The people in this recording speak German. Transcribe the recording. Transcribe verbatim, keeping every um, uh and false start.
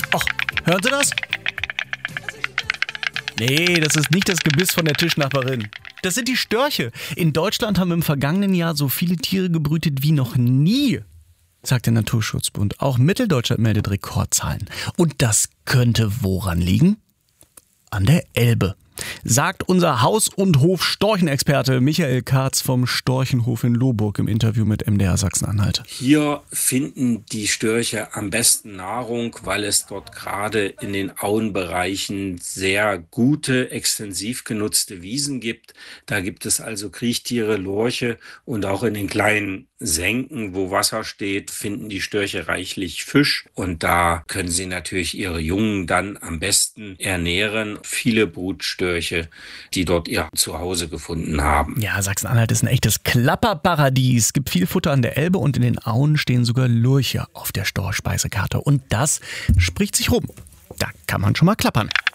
Ach, hören Sie das? Nee, das ist nicht das Gebiss von der Tischnachbarin. Das sind die Störche. In Deutschland haben im vergangenen Jahr so viele Tiere gebrütet wie noch nie, sagt der Naturschutzbund. Auch Mitteldeutschland meldet Rekordzahlen. Und das könnte woran liegen? An der Elbe, sagt unser Haus- und Hof-Storchenexperte Michael Karz vom Storchenhof in Lohburg im Interview mit M D R Sachsen-Anhalt. Hier finden die Störche am besten Nahrung, weil es dort gerade in den Auenbereichen sehr gute, extensiv genutzte Wiesen gibt. Da gibt es also Kriechtiere, Lurche, und auch in den kleinen Senken, wo Wasser steht, finden die Störche reichlich Fisch, und da können sie natürlich ihre Jungen dann am besten ernähren. Viele Brutstörche, die dort ihr Zuhause gefunden haben. Ja, Sachsen-Anhalt ist ein echtes Klapperparadies. Es gibt viel Futter an der Elbe und in den Auen stehen sogar Lurche auf der Storchspeisekarte. Und das spricht sich rum. Da kann man schon mal klappern.